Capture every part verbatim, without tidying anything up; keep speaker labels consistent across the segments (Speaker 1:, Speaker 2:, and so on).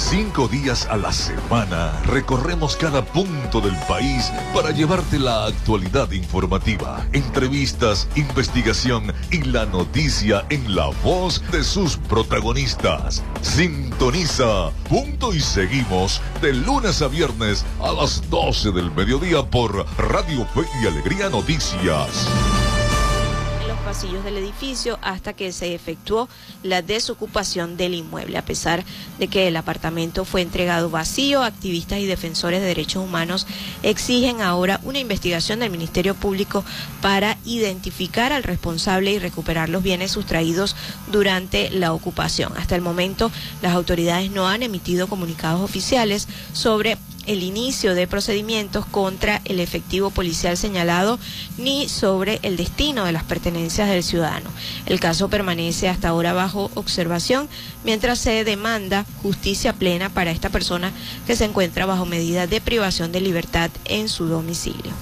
Speaker 1: Cinco días a la semana recorremos cada punto del país para llevarte la actualidad informativa, entrevistas, investigación y la noticia en la voz de sus protagonistas. Sintoniza Punto y Seguimos de lunes a viernes a las doce del mediodía por Radio Fe y Alegría Noticias.
Speaker 2: Pasillos del edificio hasta que se efectuó la desocupación del inmueble. A pesar de que el apartamento fue entregado vacío, activistas y defensores de derechos humanos exigen ahora una investigación del Ministerio Público para identificar al responsable y recuperar los bienes sustraídos durante la ocupación. Hasta el momento, las autoridades no han emitido comunicados oficiales sobre el inicio de procedimientos contra el efectivo policial señalado ni sobre el destino de las pertenencias del ciudadano. El caso permanece hasta ahora bajo observación mientras se demanda justicia plena para esta persona que se encuentra bajo medida de privación de libertad en su domicilio.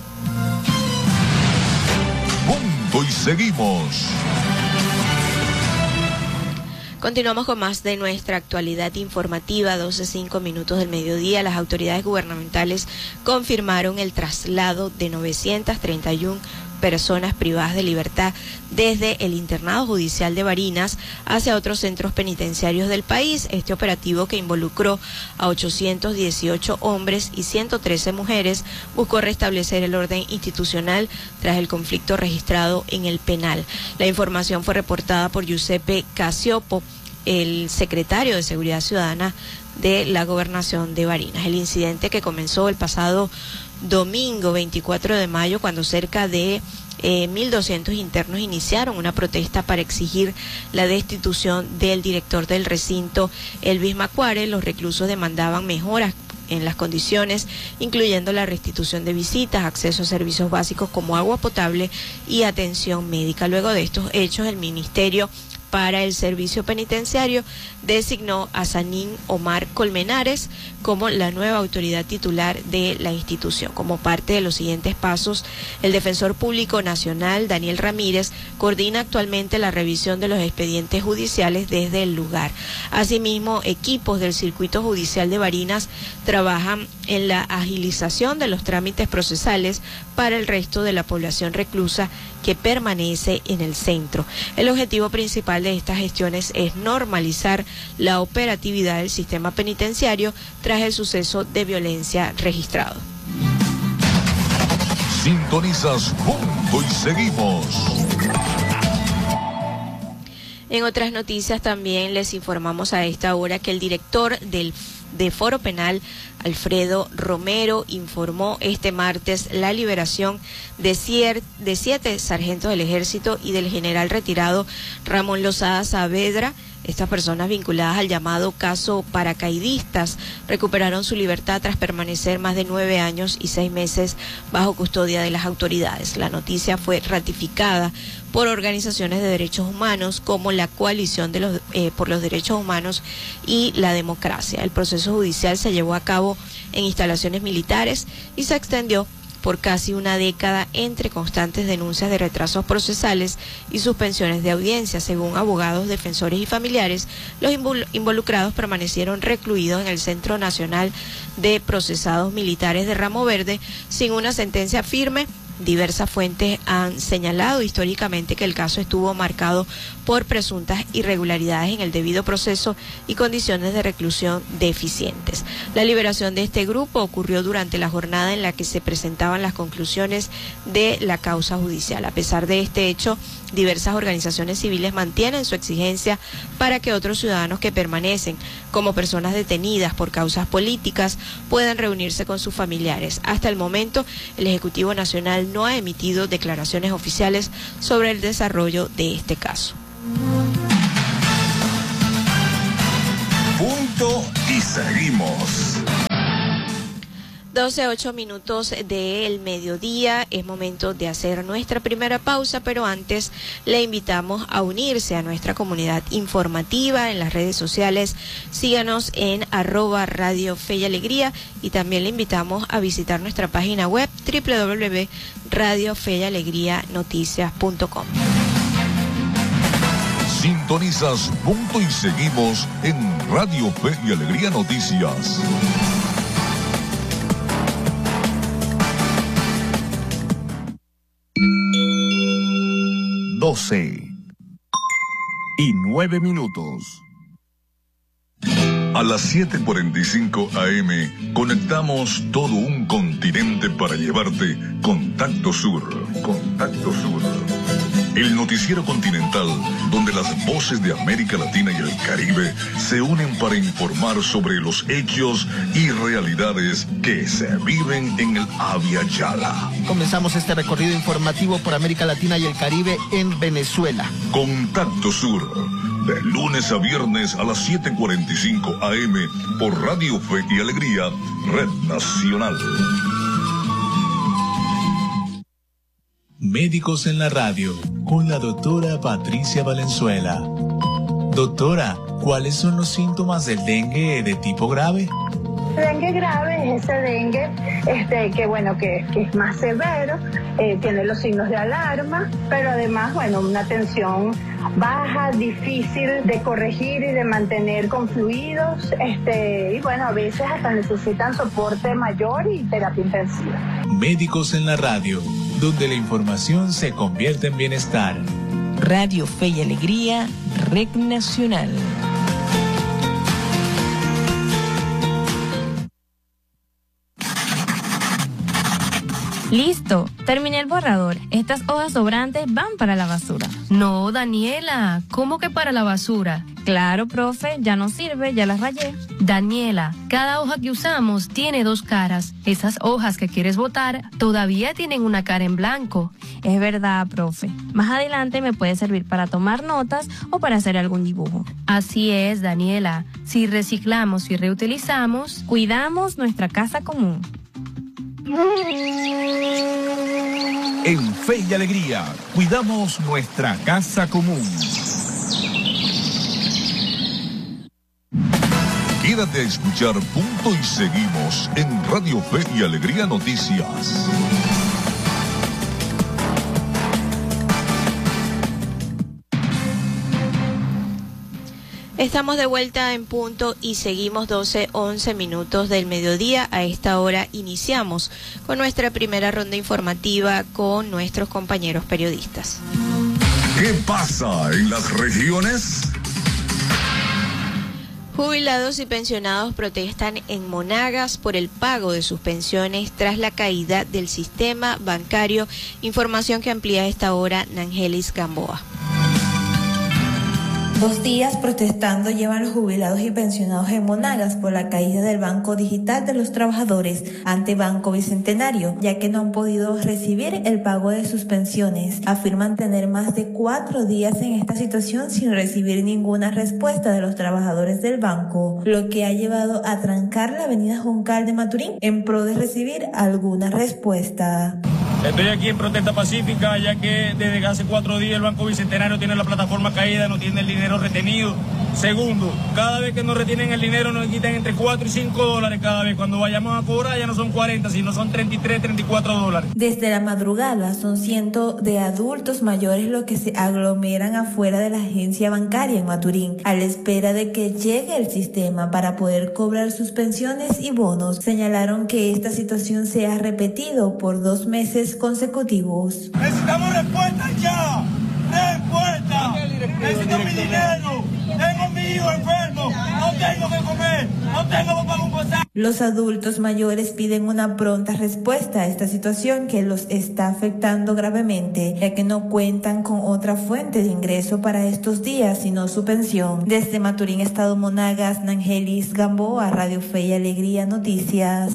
Speaker 1: Punto y Seguimos.
Speaker 2: Continuamos con más de nuestra actualidad informativa. Doce cinco minutos del mediodía. Las autoridades gubernamentales confirmaron el traslado de novecientas treinta y una personas privadas de libertad desde el internado judicial de Barinas hacia otros centros penitenciarios del país. Este operativo, que involucró a ochocientos dieciocho hombres y ciento trece mujeres, buscó restablecer el orden institucional tras el conflicto registrado en el penal. La información fue reportada por Giuseppe Casiopo, el secretario de Seguridad Ciudadana de la Gobernación de Barinas. El incidente, que comenzó el pasado domingo veinticuatro de mayo, cuando cerca de eh, mil doscientos internos iniciaron una protesta para exigir la destitución del director del recinto, Elvis Macuare. Los reclusos demandaban mejoras en las condiciones, incluyendo la restitución de visitas, acceso a servicios básicos como agua potable y atención médica. Luego de estos hechos, el Ministerio para el Servicio Penitenciario designó a Sanín Omar Colmenares como la nueva autoridad titular de la institución. Como parte de los siguientes pasos, el Defensor Público Nacional, Daniel Ramírez, coordina actualmente la revisión de los expedientes judiciales desde el lugar. Asimismo, equipos del Circuito Judicial de Barinas trabajan en la agilización de los trámites procesales para el resto de la población reclusa que permanece en el centro. El objetivo principal de estas gestiones es normalizar la operatividad del sistema penitenciario tras el suceso de violencia registrado.
Speaker 1: Sintonizas Punto y Seguimos.
Speaker 2: En otras noticias también les informamos a esta hora que el director del de Foro Penal, Alfredo Romero, informó este martes la liberación de, cier, de siete sargentos del Ejército y del general retirado Ramón Lozada Saavedra. Estas personas vinculadas al llamado caso paracaidistas recuperaron su libertad tras permanecer más de nueve años y seis meses bajo custodia de las autoridades. La noticia fue ratificada por organizaciones de derechos humanos como la Coalición de los, eh, por los Derechos Humanos y la Democracia. El proceso judicial se llevó a cabo en instalaciones militares y se extendió por casi una década entre constantes denuncias de retrasos procesales y suspensiones de audiencia. Según abogados, defensores y familiares, los involucrados permanecieron recluidos en el Centro Nacional de Procesados Militares de Ramo Verde sin una sentencia firme. Diversas fuentes han señalado históricamente que el caso estuvo marcado por presuntas irregularidades en el debido proceso y condiciones de reclusión deficientes. La liberación de este grupo ocurrió durante la jornada en la que se presentaban las conclusiones de la causa judicial. A pesar de este hecho, diversas organizaciones civiles mantienen su exigencia para que otros ciudadanos que permanecen como personas detenidas por causas políticas puedan reunirse con sus familiares. Hasta el momento, el Ejecutivo Nacional no ha emitido declaraciones oficiales sobre el desarrollo de este caso.
Speaker 1: Punto y Seguimos.
Speaker 2: doce, ocho minutos del mediodía, es momento de hacer nuestra primera pausa, pero antes le invitamos a unirse a nuestra comunidad informativa en las redes sociales. Síganos en arroba Radio Fe y Alegría y también le invitamos a visitar nuestra página web doble u doble u doble u punto radio fe y alegría noticias punto com.
Speaker 1: Sintonizas Punto y Seguimos en Radio Fe y Alegría Noticias.
Speaker 3: doce y nueve minutos.
Speaker 1: A las siete cuarenta y cinco A M conectamos todo un continente para llevarte Contacto Sur. Contacto Sur. El noticiero continental donde las voces de América Latina y el Caribe se unen para informar sobre los hechos y realidades que se viven en el Abya Yala.
Speaker 3: Comenzamos este recorrido informativo por América Latina y el Caribe en Venezuela.
Speaker 1: Contacto Sur, de lunes a viernes a las siete cuarenta y cinco A M por Radio Fe y Alegría, Red Nacional.
Speaker 4: Médicos en la radio, con la doctora Patricia Valenzuela. Doctora, ¿cuáles son los síntomas del dengue de tipo grave?
Speaker 5: Dengue grave es ese dengue este, que, bueno, que, que es más severo, eh, tiene los signos de alarma, pero además, bueno, una tensión baja, difícil de corregir y de mantener con fluidos, este, y bueno, a veces hasta necesitan soporte mayor y terapia intensiva.
Speaker 4: Médicos en la radio, donde la información se convierte en bienestar.
Speaker 6: Radio Fe y Alegría, Red Nacional.
Speaker 7: Listo, terminé el borrador. Estas hojas sobrantes van para la basura.
Speaker 8: No, Daniela, ¿cómo que para la basura?
Speaker 7: Claro, profe, ya no sirve, ya las rayé.
Speaker 8: Daniela, cada hoja que usamos tiene dos caras. Esas hojas que quieres botar todavía tienen una cara en blanco.
Speaker 7: Es verdad, profe. Más adelante me puede servir para tomar notas o para hacer algún dibujo.
Speaker 8: Así es, Daniela. Si reciclamos y reutilizamos,
Speaker 7: cuidamos nuestra casa común.
Speaker 3: En Fe y Alegría, cuidamos nuestra casa común.
Speaker 1: Quédate a escuchar Punto y Seguimos en Radio Fe y Alegría Noticias.
Speaker 2: Estamos de vuelta en Punto y Seguimos, doce, once minutos del mediodía. A esta hora iniciamos con nuestra primera ronda informativa con nuestros compañeros periodistas.
Speaker 1: ¿Qué pasa en las regiones?
Speaker 2: Jubilados y pensionados protestan en Monagas por el pago de sus pensiones tras la caída del sistema bancario. Información que amplía a esta hora Nangelis Gamboa.
Speaker 9: Dos días protestando llevan los jubilados y pensionados en Monagas por la caída del Banco Digital de los Trabajadores ante Banco Bicentenario, ya que no han podido recibir el pago de sus pensiones. Afirman tener más de cuatro días en esta situación sin recibir ninguna respuesta de los trabajadores del banco, lo que ha llevado a trancar la avenida Juncal de Maturín en pro de recibir alguna respuesta.
Speaker 10: Estoy aquí en protesta pacífica, ya que desde hace cuatro días el Banco Bicentenario tiene la plataforma caída, no tiene el dinero retenido. Segundo, cada vez que nos retienen el dinero nos quitan entre cuatro y cinco dólares cada vez. Cuando vayamos a cobrar ya no son cuarenta, sino son treinta y tres, treinta y cuatro dólares.
Speaker 9: Desde la madrugada son cientos de adultos mayores los que se aglomeran afuera de la agencia bancaria en Maturín, a la espera de que llegue el sistema para poder cobrar sus pensiones y bonos. Señalaron que esta situación se ha repetido por dos meses consecutivos.
Speaker 10: ¡Necesitamos respuesta ya! ¡Respuesta! ¡Necesito mi dinero! ¡Tengo a mi hijo enfermo! ¡No tengo que comer! ¡No tengo que pagar un pasaje!
Speaker 9: Los adultos mayores piden una pronta respuesta a esta situación que los está afectando gravemente, ya que no cuentan con otra fuente de ingreso para estos días, sino su pensión. Desde Maturín, Estado Monagas, Nangelis Gamboa, Radio Fe y Alegría Noticias.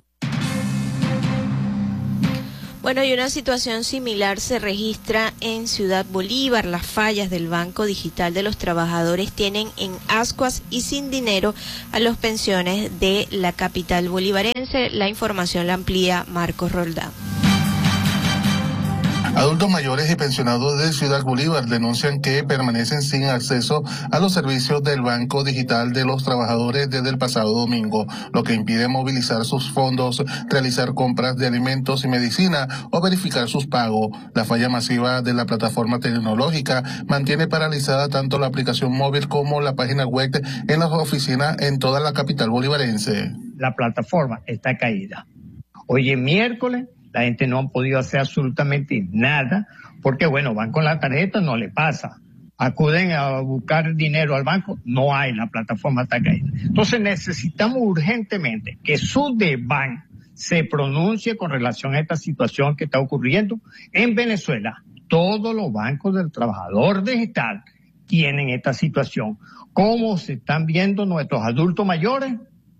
Speaker 2: Bueno, y una situación similar se registra en Ciudad Bolívar. Las fallas del Banco Digital de los Trabajadores tienen en ascuas y sin dinero a los pensiones de la capital bolivarense. La información la amplía Marcos Roldán.
Speaker 11: Adultos mayores y pensionados de Ciudad Bolívar denuncian que permanecen sin acceso a los servicios del Banco Digital de los Trabajadores desde el pasado domingo, lo que impide movilizar sus fondos, realizar compras de alimentos y medicina o verificar sus pagos. La falla masiva de la plataforma tecnológica mantiene paralizada tanto la aplicación móvil como la página web en las oficinas en toda la capital bolivarense.
Speaker 12: La plataforma está caída. Hoy es miércoles. La gente no ha podido hacer absolutamente nada porque, bueno, van con la tarjeta, no le pasa. Acuden a buscar dinero al banco, no hay, la plataforma está caída. Entonces necesitamos urgentemente que Sudeban se pronuncie con relación a esta situación que está ocurriendo en Venezuela. Todos los bancos del trabajador digital tienen esta situación. ¿Cómo se están viendo nuestros adultos mayores?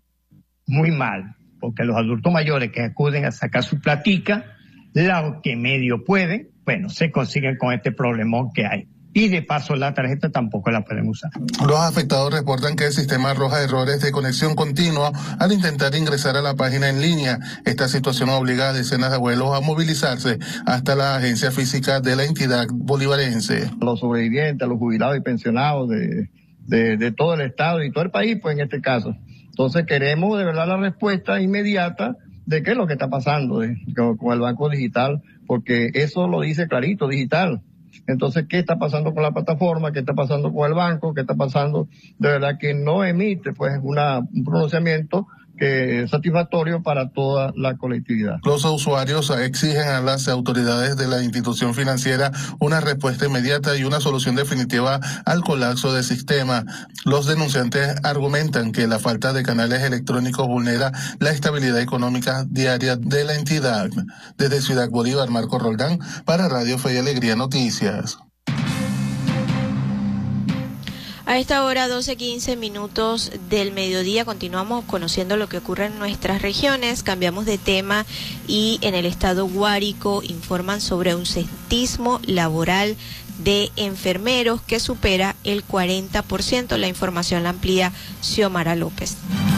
Speaker 12: Muy mal. Porque los adultos mayores que acuden a sacar su platica, lo que medio pueden, bueno, se consiguen con este problemón que hay. Y de paso la tarjeta tampoco la pueden usar.
Speaker 11: Los afectados reportan que el sistema arroja errores de conexión continua al intentar ingresar a la página en línea. Esta situación obliga a decenas de abuelos a movilizarse hasta la agencia física de la entidad bolivarense.
Speaker 12: Los sobrevivientes, los jubilados y pensionados de, de, de todo el estado y todo el país, pues en este caso. Entonces queremos de verdad la respuesta inmediata de qué es lo que está pasando de, con, con el Banco Digital, porque eso lo dice clarito, digital. Entonces, ¿qué está pasando con la plataforma? ¿Qué está pasando con el banco? ¿Qué está pasando? De verdad que no emite pues una, un pronunciamiento que es satisfactorio para toda la colectividad.
Speaker 11: Los usuarios exigen a las autoridades de la institución financiera una respuesta inmediata y una solución definitiva al colapso del sistema. Los denunciantes argumentan que la falta de canales electrónicos vulnera la estabilidad económica diaria de la entidad. Desde Ciudad Bolívar, Marco Roldán, para Radio Fe y Alegría Noticias.
Speaker 2: A esta hora, doce quince minutos del mediodía, continuamos conociendo lo que ocurre en nuestras regiones. Cambiamos de tema y en el estado Guárico informan sobre ausentismo laboral de enfermeros que supera el cuarenta por ciento. La información la amplía Xiomara López.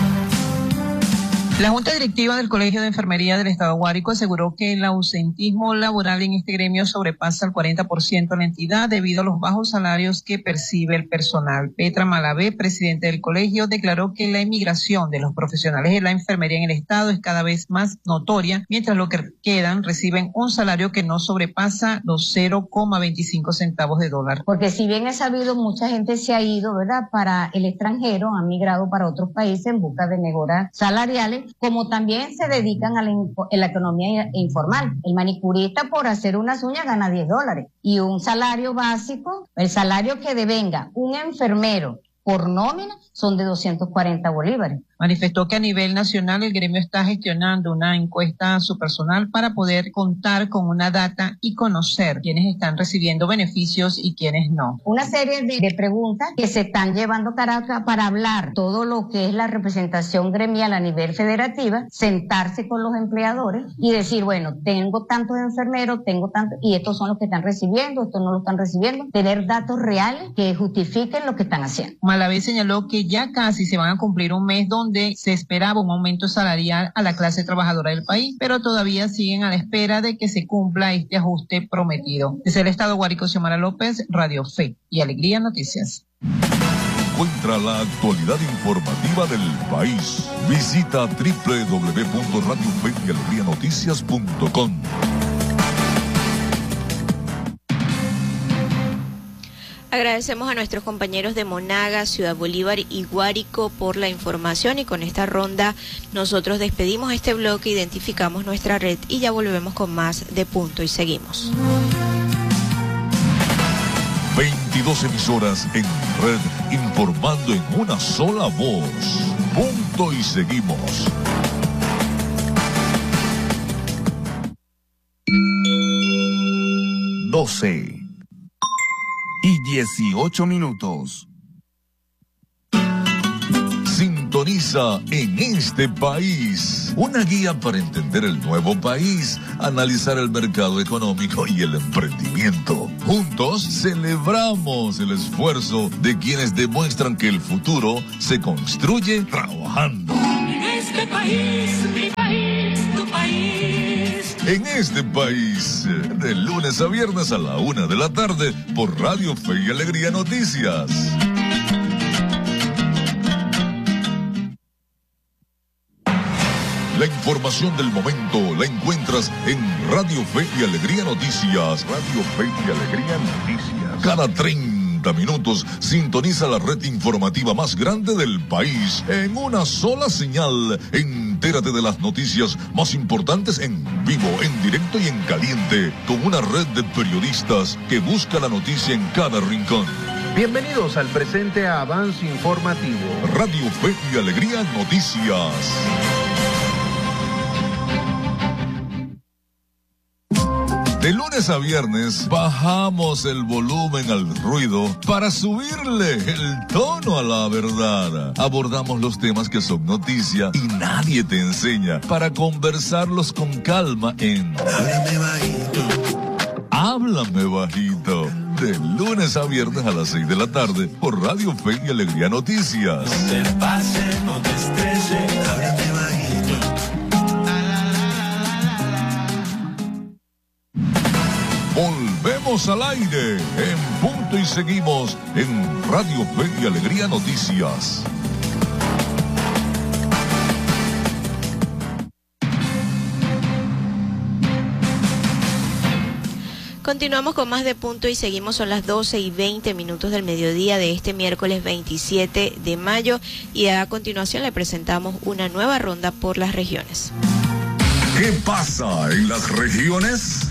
Speaker 13: La Junta Directiva del Colegio de Enfermería del Estado Guárico aseguró que el ausentismo laboral en este gremio sobrepasa el cuarenta por ciento en la entidad debido a los bajos salarios que percibe el personal. Petra Malavé, presidente del colegio, declaró que la emigración de los profesionales de la enfermería en el Estado es cada vez más notoria, mientras los que quedan reciben un salario que no sobrepasa los cero coma veinticinco centavos de dólar.
Speaker 14: Porque si bien es sabido, mucha gente se ha ido, ¿verdad?, para el extranjero, han migrado para otros países en busca de mejoras salariales, como también se dedican a la, a la economía informal. El manicurista por hacer unas uñas gana diez dólares y un salario básico, el salario que devenga un enfermero por nómina son de doscientos cuarenta bolívares.
Speaker 13: Manifestó que a nivel nacional el gremio está gestionando una encuesta a su personal para poder contar con una data y conocer quiénes están recibiendo beneficios y quiénes no.
Speaker 14: Una serie de, de preguntas que se están llevando a Caracas para hablar todo lo que es la representación gremial a nivel federativa, sentarse con los empleadores y decir, bueno, tengo tantos enfermeros, tengo tantos, y estos son los que están recibiendo, estos no lo están recibiendo, tener datos reales que justifiquen lo que están haciendo.
Speaker 13: Malavé señaló que ya casi se van a cumplir un mes donde donde se esperaba un aumento salarial a la clase trabajadora del país, pero todavía siguen a la espera de que se cumpla este ajuste prometido. Desde el estado Guárico, Xiomara López, Radio Fe y Alegría Noticias.
Speaker 1: Encuentra la actualidad informativa del país. Visita doble u doble u doble u punto radio fe y alegría noticias punto com.
Speaker 2: Agradecemos a nuestros compañeros de Monagas, Ciudad Bolívar y Guárico por la información, y con esta ronda nosotros despedimos este bloque, identificamos nuestra red y ya volvemos con más de Punto y Seguimos.
Speaker 1: veintidós emisoras en red informando en una sola voz. Punto y Seguimos.
Speaker 3: doce y dieciocho minutos.
Speaker 1: Sintoniza En este País, una guía para entender el nuevo país, analizar el mercado económico y el emprendimiento. Juntos celebramos el esfuerzo de quienes demuestran que el futuro se construye trabajando.
Speaker 15: En este país, mi país, tu país,
Speaker 1: en este país. De lunes a viernes a la una de la tarde por Radio Fe y Alegría Noticias. La información del momento la encuentras en Radio Fe y Alegría Noticias. Radio Fe y Alegría Noticias. Cada treinta minutos sintoniza la red informativa más grande del país en una sola señal. Entérate de las noticias más importantes en vivo, en directo y en caliente, con una red de periodistas que busca la noticia en cada rincón.
Speaker 15: Bienvenidos al presente avance informativo.
Speaker 1: Radio Fe y Alegría Noticias. De lunes a viernes bajamos el volumen al ruido para subirle el tono a la verdad. Abordamos los temas que son noticia y nadie te enseña para conversarlos con calma en Háblame Bajito. Háblame Bajito. De lunes a viernes a las seis de la tarde por Radio Fe y Alegría Noticias.
Speaker 16: No te pases, no te estreses, háblame bajito.
Speaker 1: Volvemos al aire en punto y seguimos en Radio Fe y Alegría Noticias.
Speaker 2: Continuamos con más de punto y seguimos, son las doce y veinte minutos del mediodía de este miércoles veintisiete de mayo y a continuación le presentamos una nueva ronda por las regiones.
Speaker 1: ¿Qué pasa en las regiones?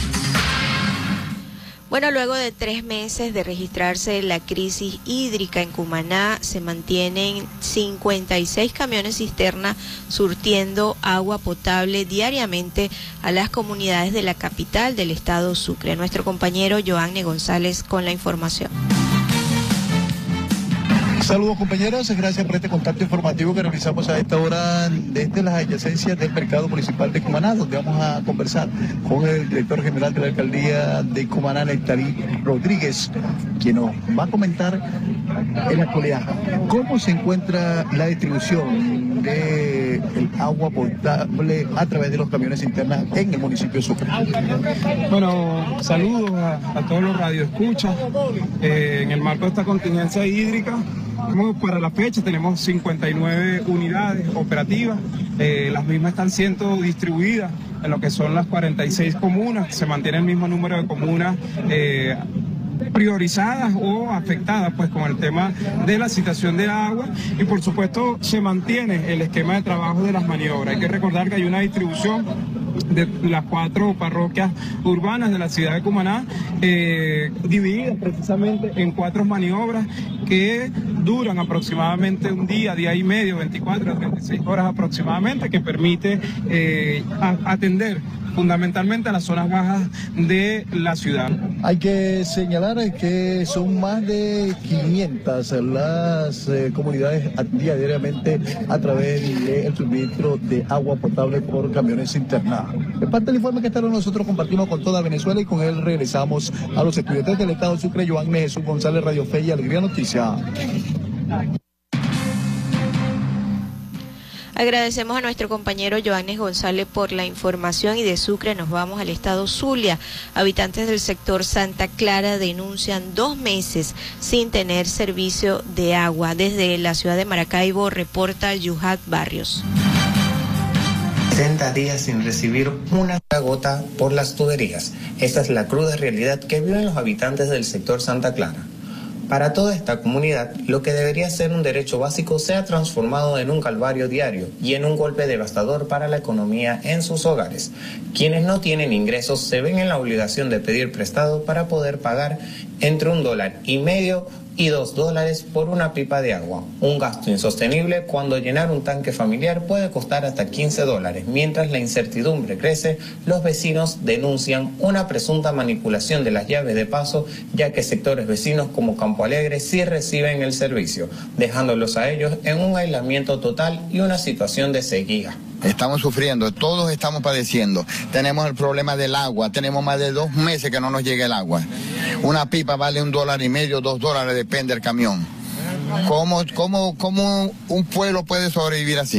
Speaker 2: Bueno, luego de tres meses de registrarse la crisis hídrica en Cumaná, se mantienen cincuenta y seis camiones cisterna surtiendo agua potable diariamente a las comunidades de la capital del estado Sucre. Nuestro compañero Joanne González con la información.
Speaker 17: Saludos compañeros, gracias por este contacto informativo que realizamos a esta hora desde las adyacencias del mercado municipal de Cumaná, donde vamos a conversar con el director general de la alcaldía de Cumaná, Nectarí Rodríguez, quien nos va a comentar en la actualidad cómo se encuentra la distribución del agua potable a través de los camiones internas en el municipio de Sucre.
Speaker 18: Bueno, saludos a, a todos los radioescuchas. Eh, en el marco de esta contingencia hídrica, para la fecha tenemos cincuenta y nueve unidades operativas, eh, las mismas están siendo distribuidas en lo que son las cuarenta y seis comunas, se mantiene el mismo número de comunas eh, priorizadas o afectadas pues con el tema de la situación de agua y por supuesto se mantiene el esquema de trabajo de las maniobras. Hay que recordar que hay una distribución de las cuatro parroquias urbanas de la ciudad de Cumaná, eh, divididas precisamente en cuatro maniobras que duran aproximadamente un día, día y medio, veinticuatro a treinta y seis horas aproximadamente, que permite eh, a, atender fundamentalmente a las zonas bajas de la ciudad.
Speaker 17: Hay que señalar que son más de quinientas las eh, comunidades diariamente a través del suministro de agua potable por camiones internas. Es parte del informe que esta hora nosotros compartimos con toda Venezuela y con él regresamos a los estudiantes del Estado Sucre. Joanne Jesús González, Radio Fe y Alegría Noticia.
Speaker 2: Agradecemos a nuestro compañero Joannes González por la información y de Sucre nos vamos al estado Zulia. Habitantes del sector Santa Clara denuncian dos meses sin tener servicio de agua. Desde la ciudad de Maracaibo reporta Yuhat Barrios.
Speaker 19: sesenta días sin recibir una gota por las tuberías. Esta es la cruda realidad que viven los habitantes del sector Santa Clara. Para toda esta comunidad, lo que debería ser un derecho básico se ha transformado en un calvario diario y en un golpe devastador para la economía en sus hogares. Quienes no tienen ingresos se ven en la obligación de pedir prestado para poder pagar entre un dólar y medio y dos dólares por una pipa de agua. Un gasto insostenible cuando llenar un tanque familiar puede costar hasta quince dólares. Mientras la incertidumbre crece, los vecinos denuncian una presunta manipulación de las llaves de paso, ya que sectores vecinos como Campo Alegre sí reciben el servicio, dejándolos a ellos en un aislamiento total y una situación de sequía.
Speaker 20: Estamos sufriendo, todos estamos padeciendo. Tenemos el problema del agua, tenemos más de dos meses que no nos llega el agua. Una pipa vale un dólar y medio, dos dólares, depende del camión. ¿Cómo, cómo, cómo un pueblo puede sobrevivir así?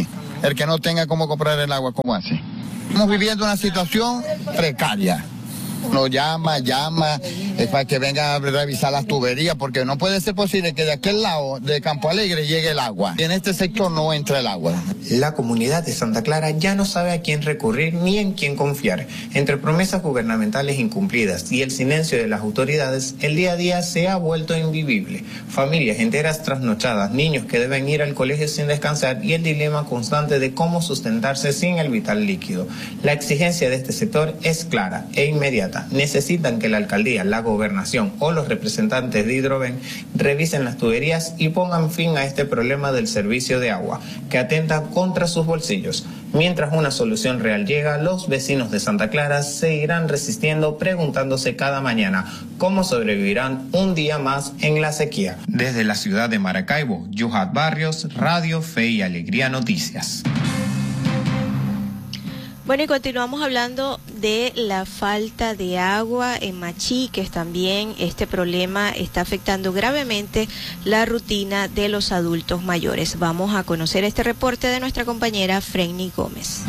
Speaker 20: El que no tenga cómo comprar el agua, ¿cómo hace? Estamos viviendo una situación precaria. Nos llama, llama, es para que vengan a revisar las tuberías, porque no puede ser posible que de aquel lado de Campo Alegre llegue el agua. Y en este sector no entra el agua.
Speaker 19: La comunidad de Santa Clara ya no sabe a quién recurrir ni en quién confiar. Entre promesas gubernamentales incumplidas y el silencio de las autoridades, el día a día se ha vuelto invivible. Familias enteras trasnochadas, niños que deben ir al colegio sin descansar y el dilema constante de cómo sustentarse sin el vital líquido. La exigencia de este sector es clara e inmediata. Necesitan que la alcaldía, la gobernación o los representantes de Hidroven revisen las tuberías y pongan fin a este problema del servicio de agua, que atenta contra sus bolsillos. Mientras una solución real llega, los vecinos de Santa Clara seguirán resistiendo, preguntándose cada mañana cómo sobrevivirán un día más en la sequía. Desde la ciudad de Maracaibo, Yuhat Barrios, Radio Fe y Alegría Noticias.
Speaker 2: Bueno, y continuamos hablando de la falta de agua en Machiques. También este problema está afectando gravemente la rutina de los adultos mayores. Vamos a conocer este reporte de nuestra compañera Frenny Gómez.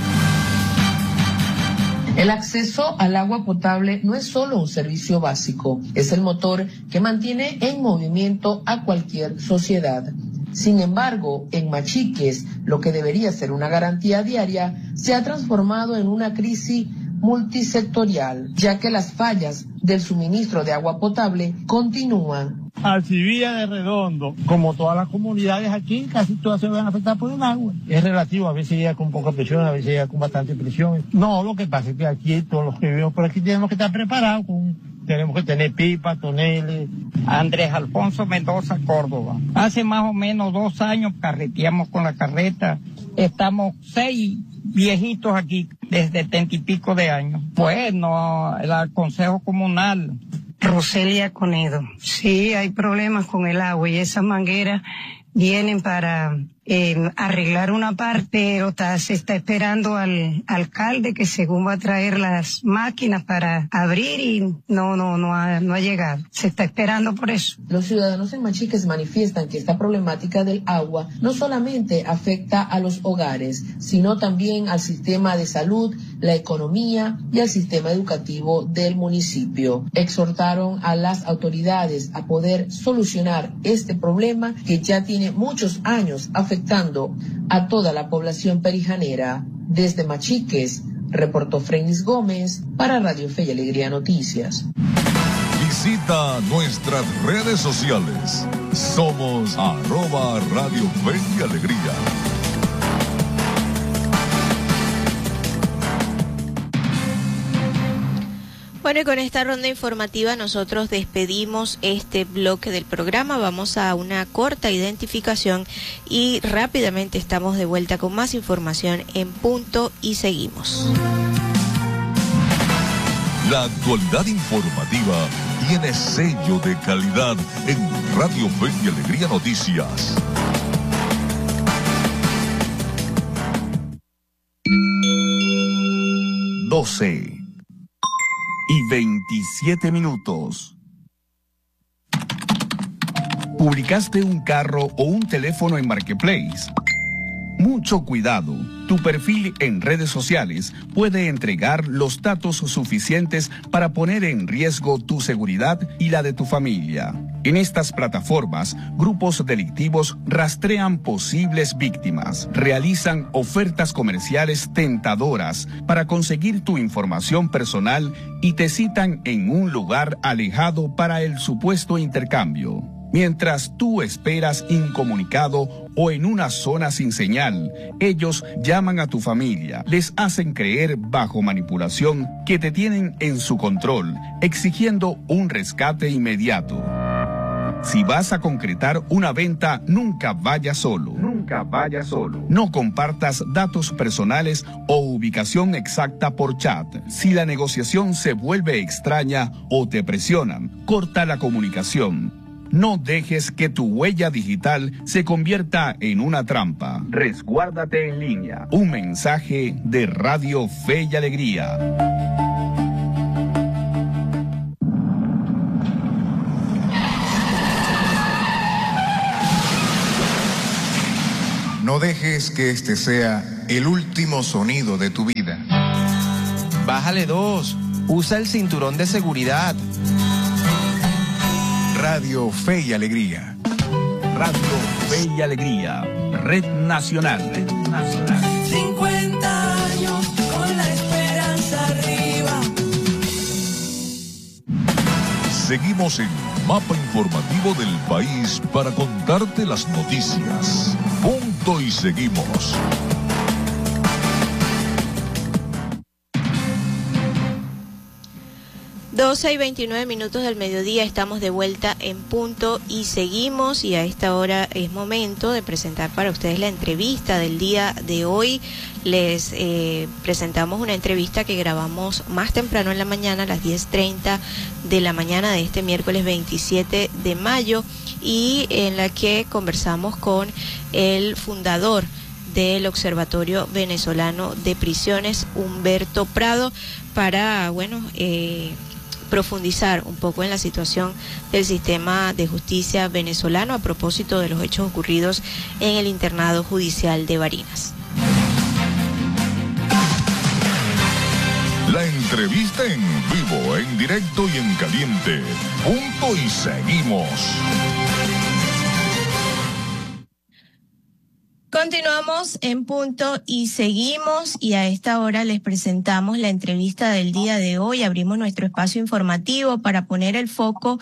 Speaker 21: El acceso al agua potable no es solo un servicio básico, es el motor que mantiene en movimiento a cualquier sociedad. Sin embargo, en Machiques, lo que debería ser una garantía diaria se ha transformado en una crisis multisectorial, ya que las fallas del suministro de agua potable continúan.
Speaker 22: Alcibía de Redondo, como todas las comunidades aquí, casi todas se van a afectar por el agua. Es relativo, a veces llega con poca presión, a veces llega con bastante presión. No, lo que pasa es que aquí, todos los que vivimos por aquí, tenemos que estar preparados con... Tenemos que tener pipas, toneles.
Speaker 23: Andrés Alfonso Mendoza, Córdoba. Hace más o menos dos años carreteamos con la carreta. Estamos seis viejitos aquí desde treinta y pico de años. Bueno, el Consejo Comunal.
Speaker 24: Roselia Conedo. Sí, hay problemas con el agua y esas mangueras vienen para eh, arreglar una parte, pero está, se está esperando al alcalde que según va a traer las máquinas para abrir y no, no, no ha, no ha llegado. Se está esperando por eso.
Speaker 21: Los ciudadanos en Machiques manifiestan que esta problemática del agua no solamente afecta a los hogares, sino también al sistema de salud, la economía y al sistema educativo del municipio. Exhortaron a las autoridades a poder solucionar este problema que ya tiene muchos años afectando a toda la población perijanera. Desde Machiques, reportó Frenis Gómez para Radio Fe y Alegría Noticias.
Speaker 1: Visita nuestras redes sociales. Somos arroba Radio Fe y Alegría.
Speaker 2: Bueno, y con esta ronda informativa nosotros despedimos este bloque del programa. Vamos a una corta identificación y rápidamente estamos de vuelta con más información en Punto y seguimos.
Speaker 1: La actualidad informativa tiene sello de calidad en Radio Fe y Alegría Noticias.
Speaker 3: doce y veintisiete minutos. ¿Publicaste un carro o un teléfono en Marketplace? Mucho cuidado. Tu perfil en redes sociales puede entregar los datos suficientes para poner en riesgo tu seguridad y la de tu familia. En estas plataformas, grupos delictivos rastrean posibles víctimas, realizan ofertas comerciales tentadoras para conseguir tu información personal y te citan en un lugar alejado para el supuesto intercambio. Mientras tú esperas incomunicado o en una zona sin señal, ellos llaman a tu familia, les hacen creer bajo manipulación que te tienen en su control, exigiendo un rescate inmediato. Si vas a concretar una venta, nunca vayas solo. Nunca vayas solo. No compartas datos personales o ubicación exacta por chat. Si la negociación se vuelve extraña o te presionan, corta la comunicación. No dejes que tu huella digital se convierta en una trampa. Resguárdate en línea. Un mensaje de Radio Fe y Alegría.
Speaker 25: No dejes que este sea
Speaker 4: el último sonido de tu vida.
Speaker 5: Bájale dos. Usa el cinturón de seguridad.
Speaker 4: Radio Fe y Alegría.
Speaker 3: Radio Fe y Alegría. Red Nacional. Red Nacional.
Speaker 16: cincuenta años con la esperanza arriba.
Speaker 1: Seguimos en Mapa Informativo del País para contarte las noticias. Punto y seguimos.
Speaker 2: doce y veintinueve minutos del mediodía, estamos de vuelta en Punto y seguimos, y a esta hora es momento de presentar para ustedes la entrevista del día de hoy. Les eh, presentamos una entrevista que grabamos más temprano en la mañana, a las diez treinta de la mañana de este miércoles veintisiete de mayo, y en la que conversamos con el fundador del Observatorio Venezolano de Prisiones, Humberto Prado, para, bueno, eh, profundizar un poco en la situación del sistema de justicia venezolano a propósito de los hechos ocurridos en el internado judicial de Barinas.
Speaker 1: La entrevista en vivo, en directo y en caliente. Punto y seguimos.
Speaker 2: Continuamos en Punto y seguimos, y a esta hora les presentamos la entrevista del día de hoy. Abrimos nuestro espacio informativo para poner el foco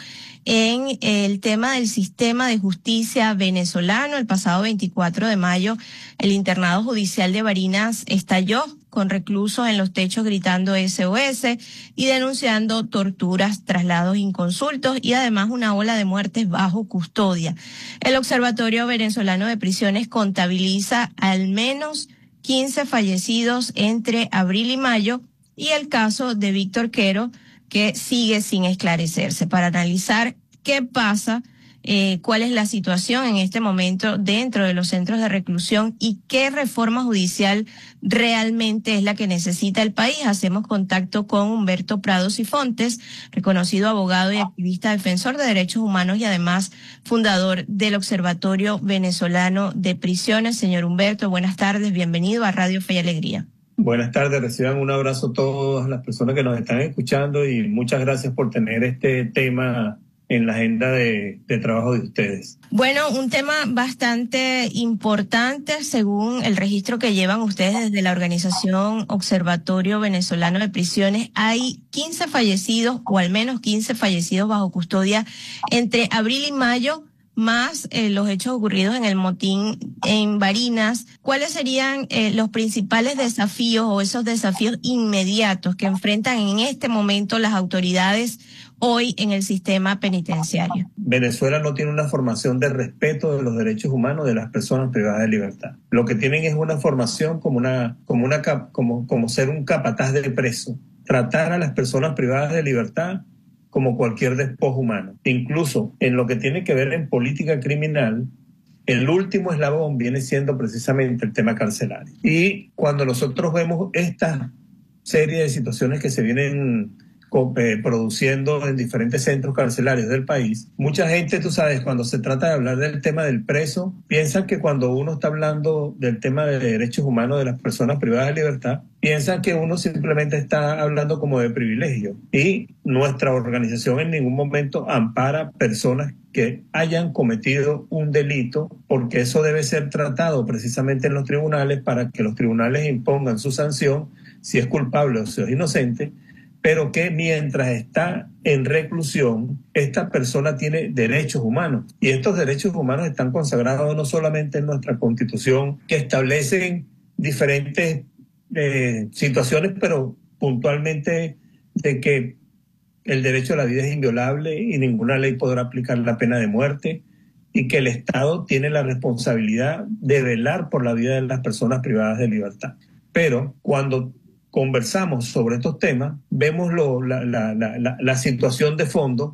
Speaker 2: en el tema del sistema de justicia venezolano. El pasado veinticuatro de mayo, el internado judicial de Barinas estalló con reclusos en los techos gritando S O S y denunciando torturas, traslados inconsultos y además una ola de muertes bajo custodia. El Observatorio Venezolano de Prisiones contabiliza al menos quince fallecidos entre abril y mayo, y el caso de Víctor Quero, que sigue sin esclarecerse. Para analizar qué pasa, Eh, cuál es la situación en este momento dentro de los centros de reclusión y qué reforma judicial realmente es la que necesita el país, hacemos contacto con Humberto Prado Sifontes, reconocido abogado y activista defensor de derechos humanos y además fundador del Observatorio Venezolano de Prisiones. Señor Humberto, buenas tardes, bienvenido a Radio Fe y Alegría.
Speaker 6: Buenas tardes, reciban un abrazo a todas las personas que nos están escuchando y muchas gracias por tener este tema en la agenda de, de trabajo de ustedes.
Speaker 2: Bueno, un tema bastante importante según el registro que llevan ustedes desde la organización Observatorio Venezolano de Prisiones. Hay quince fallecidos, o al menos quince fallecidos bajo custodia entre abril y mayo, más eh, los hechos ocurridos en el motín en Barinas. ¿Cuáles serían eh, los principales desafíos o esos desafíos inmediatos que enfrentan en este momento las autoridades hoy en el sistema penitenciario?
Speaker 6: Venezuela no tiene una formación de respeto de los derechos humanos de las personas privadas de libertad. Lo que tienen es una formación como una, como una, como, como ser un capataz de preso. Tratar a las personas privadas de libertad como cualquier despojo humano. Incluso en lo que tiene que ver en política criminal, el último eslabón viene siendo precisamente el tema carcelario. Y cuando nosotros vemos esta serie de situaciones que se vienen eh, produciendo en diferentes centros carcelarios del país, mucha gente, tú sabes, cuando se trata de hablar del tema del preso, piensan que cuando uno está hablando del tema de derechos humanos de las personas privadas de libertad, piensan que uno simplemente está hablando como de privilegio. Y nuestra organización en ningún momento ampara personas que hayan cometido un delito, porque eso debe ser tratado precisamente en los tribunales para que los tribunales impongan su sanción, si es culpable o si es inocente, pero que mientras está en reclusión, esta persona tiene derechos humanos. Y estos derechos humanos están consagrados no solamente en nuestra Constitución, que establecen diferentes eh, situaciones, pero puntualmente de que el derecho a la vida es inviolable y ninguna ley podrá aplicar la pena de muerte, y que el Estado tiene la responsabilidad de velar por la vida de las personas privadas de libertad. Pero cuando conversamos sobre estos temas, vemos lo, la, la, la, la situación de fondo.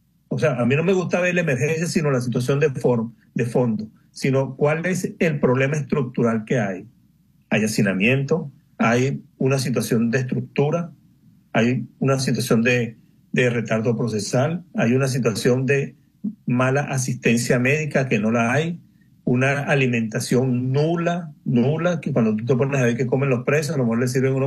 Speaker 6: O sea, a mí no me gusta ver la emergencia, sino la situación de, for, de fondo, sino cuál es el problema estructural que hay. Hay hacinamiento, hay una situación de estructura, hay una situación de, de retardo procesal, hay una situación de mala asistencia médica que no la hay, una alimentación nula, nula, que cuando tú te pones a ver qué comen los presos, a lo mejor le sirven unos